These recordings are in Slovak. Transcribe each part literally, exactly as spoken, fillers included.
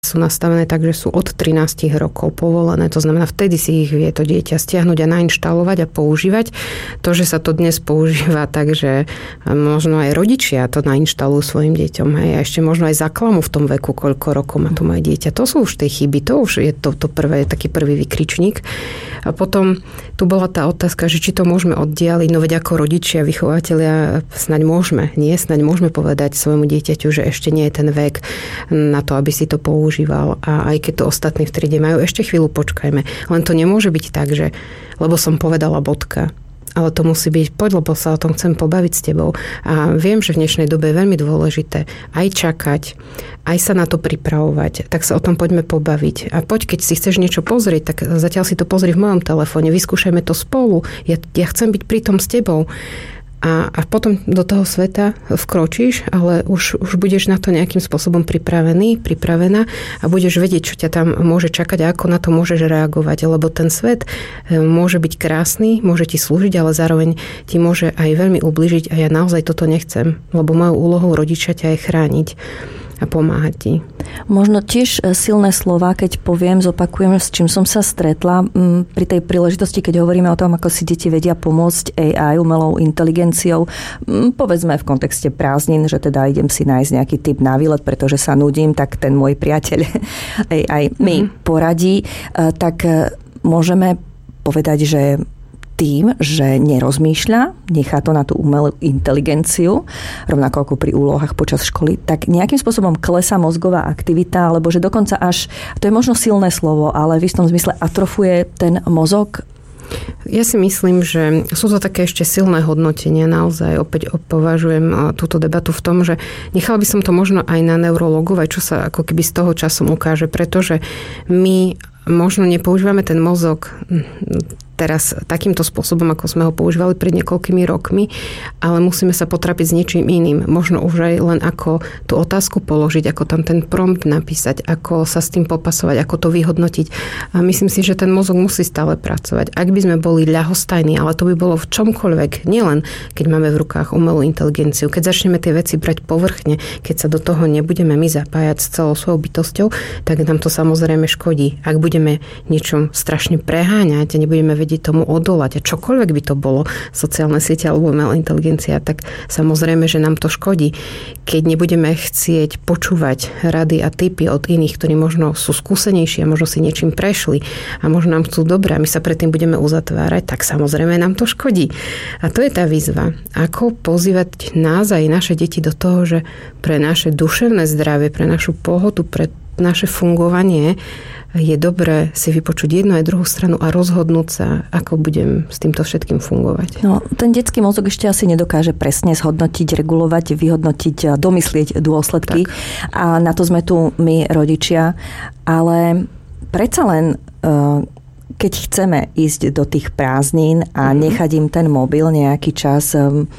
sú nastavené tak, že sú od trinásť rokov povolené. To znamená, vtedy si ich vie to dieťa stiahnuť a nainštalovať a používať. To, že sa to dnes používa tak, že možno aj rodičia to nainštalujú svojim deťom. Hej, a ešte možno aj zaklamu v tom veku, koľko rokov má to moje dieťa. To sú už tie chyby. To už je to, to prvé, taký prvý vykričník. A potom tu bola tá otázka, že či to môžeme oddialiť. No veď ako rodičia, vychovatelia snaď môžeme. Nie, snaď môžeme povedať svojmu dieťaťu, že ešte nie je ten vek na to, aby si to používal. A aj keď to ostatní v triede majú, ešte chvíľu počkajme. Len to nemôže byť tak, že lebo som povedala bodka. Ale to musí byť, poď, lebo sa o tom chcem pobaviť s tebou. A viem, že v dnešnej dobe je veľmi dôležité aj čakať, aj sa na to pripravovať. Tak sa o tom poďme pobaviť. A poď, keď si chceš niečo pozrieť, tak zatiaľ si to pozri v mojom telefóne, vyskúšajme to spolu. Ja, ja chcem byť pri tom s tebou. A, a potom do toho sveta vkročíš, ale už, už budeš na to nejakým spôsobom pripravený, pripravená a budeš vedieť, čo ťa tam môže čakať a ako na to môžeš reagovať. Lebo ten svet môže byť krásny, môže ti slúžiť, ale zároveň ti môže aj veľmi ubližiť a ja naozaj toto nechcem. Lebo mojou úlohou rodiča ťa je chrániť a pomáhať ti. Možno tiež silné slova, keď poviem, zopakujem, s čím som sa stretla pri tej príležitosti, keď hovoríme o tom, ako si deti vedia pomôcť á í, umelou inteligenciou. Povedzme v kontexte prázdnin, že teda idem si nájsť nejaký tip na výlet, pretože sa nudím, tak ten môj priateľ á í mi mm-hmm. poradí. Tak môžeme povedať, že tým, že nerozmýšľa, nechá to na tú umelú inteligenciu, rovnako ako pri úlohách počas školy, tak nejakým spôsobom klesá mozgová aktivita, alebo že dokonca až, to je možno silné slovo, ale v istom zmysle atrofuje ten mozog. Ja si myslím, že sú to také ešte silné hodnotenia. Naozaj opäť považujem túto debatu v tom, že nechala by som to možno aj na neurologov, aj čo sa ako keby z toho časom ukáže, pretože my možno nepoužívame ten mozog teraz takýmto spôsobom, ako sme ho používali pred niekoľkými rokmi, ale musíme sa potrapiť s niečím iným. Možno už aj len ako tú otázku položiť, ako tam ten prompt napísať, ako sa s tým popasovať, ako to vyhodnotiť. A myslím si, že ten mozog musí stále pracovať. Ak by sme boli ľahostajní, ale to by bolo v čomkoľvek, nielen keď máme v rukách umelú inteligenciu, keď začneme tie veci brať povrchne, keď sa do toho nebudeme my zapájať s celou svojou bytosťou, tak nám to samozrejme škodí. Ak budeme niečo strašne preháňať a nebudeme vedieť tomu odolať a čokoľvek by to bolo, sociálne siete alebo umelá inteligencia, tak samozrejme, že nám to škodí. Keď nebudeme chcieť počúvať rady a tipy od iných, ktorí možno sú skúsenejší a možno si niečím prešli a možno nám chcú dobré a my sa predtým budeme uzatvárať, tak samozrejme nám to škodí. A to je tá výzva. Ako pozývať nás aj naše deti do toho, že pre naše duševné zdravie, pre našu pohodu, pre naše fungovanie je dobré si vypočuť jednu aj druhú stranu a rozhodnúť sa, ako budem s týmto všetkým fungovať. No, ten detský mozog ešte asi nedokáže presne zhodnotiť, regulovať, vyhodnotiť, domyslieť dôsledky. Tak. A na to sme tu my, rodičia. Ale predsa len, keď chceme ísť do tých prázdnin a mm-hmm. nechať im ten mobil nejaký čas,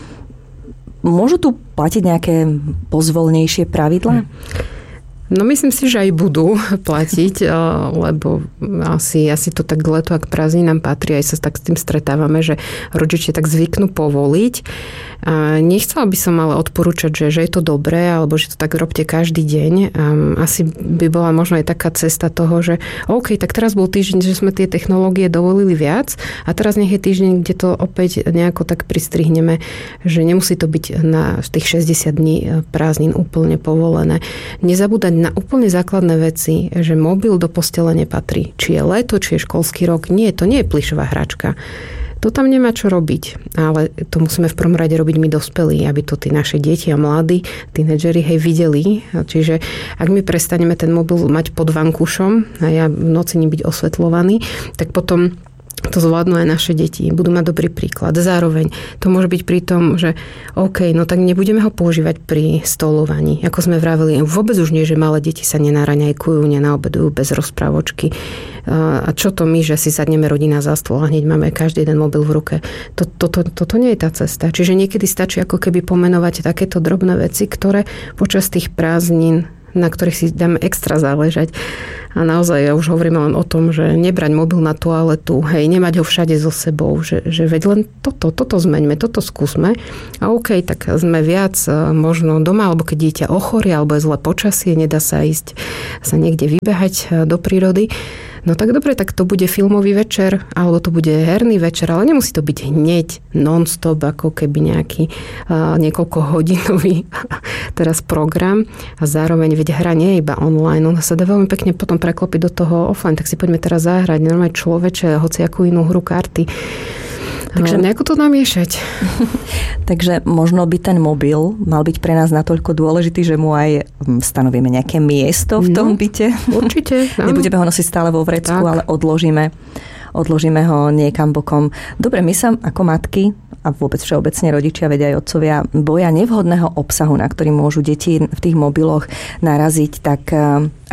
môžu tu platiť nejaké pozvolnejšie pravidlá? Mm. No myslím si, že aj budú platiť, lebo asi, asi to tak leto, ak prázdninám patrí, aj sa tak s tým stretávame, že rodičia tak zvyknú povoliť. A nechcela by som ale odporúčať, že, že je to dobré, alebo že to tak robte každý deň. A asi by bola možno aj taká cesta toho, že OK, tak teraz bol týždeň, že sme tie technológie dovolili viac a teraz nech je týždeň, kde to opäť nejako tak pristrihneme, že nemusí to byť na tých šesťdesiat dní prázdnin úplne povolené. Nezabúdať na úplne základné veci, že mobil do postele nepatrí. Či je leto, či je školský rok. Nie, to nie je plyšová hračka. To tam nemá čo robiť, ale to musíme v prvom rade robiť my dospelí, aby to tí naše deti a mladí, tínedžeri, hej, videli. Čiže ak my prestaneme ten mobil mať pod vankúšom a ja v noci nebyť osvetľovaný, tak potom to zvládnu aj naše deti, budú mať dobrý príklad. Zároveň to môže byť pri tom, že OK, no tak nebudeme ho používať pri stolovaní. Ako sme vraveli, vôbec už nie, že malé deti sa nenaraňajkujú, nenaobedujú bez rozprávočky. A čo to my, že si sadneme rodina za stôl a hneď máme každý jeden mobil v ruke. Toto to, to, to, to nie je tá cesta. Čiže niekedy stačí ako keby pomenovať takéto drobné veci, ktoré počas tých prázdnin na ktorých si dáme extra záležať. A naozaj ja už hovorím len o tom, že nebrať mobil na toaletu, hej, nemať ho všade so sebou, že, že veď len toto, toto zmeňme, toto skúsme. A OK, tak sme viac možno doma, alebo keď dieťa ochorie, alebo je zlé počasie, nedá sa ísť sa niekde vybehať do prírody. No tak dobre, tak to bude filmový večer, alebo to bude herný večer, ale nemusí to byť hneď non-stop, ako keby nejaký uh, niekoľkohodinový teraz program. A zároveň, veď hra nie je iba online, ona sa dá veľmi pekne potom preklopiť do toho offline, tak si poďme teraz zahrať normálne človeče, hoci akú inú hru karty. Takže no, nejako to namiešať. Takže možno by ten mobil mal byť pre nás natoľko dôležitý, že mu aj stanovíme nejaké miesto v tom no, byte. Určite. Áno. Nebudeme ho nosiť stále vo vrecku, tak. ale odložíme, odložíme ho niekam bokom. Dobre, my sa ako matky a vôbec všeobecne rodičia, vedia aj otcovia, boja nevhodného obsahu, na ktorý môžu deti v tých mobiloch naraziť, tak